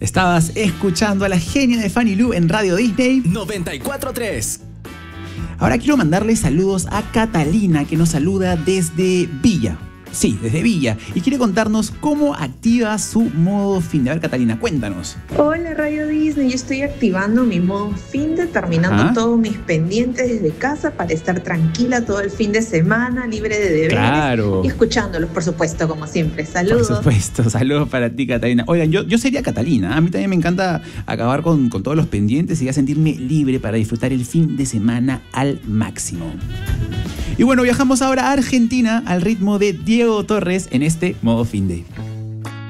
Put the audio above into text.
Estabas escuchando a la genia de Fanny Lu en Radio Disney 94.3. Ahora quiero mandarle saludos a Catalina, que nos saluda desde Villa. Sí, desde Villa. Y quiere contarnos cómo activa su modo fin de. A ver, Catalina, cuéntanos. Hola Radio Disney, yo estoy activando mi modo fin de, terminando todos mis pendientes desde casa para estar tranquila todo el fin de semana, libre de deberes. Claro. Y escuchándolos, por supuesto, como siempre. Saludos. Por supuesto, saludos para ti, Catalina. Oigan, yo sería Catalina. A mí también me encanta acabar con todos los pendientes y ya sentirme libre para disfrutar el fin de semana al máximo. Y bueno, viajamos ahora a Argentina al ritmo de Diego Torres en este modo fin de.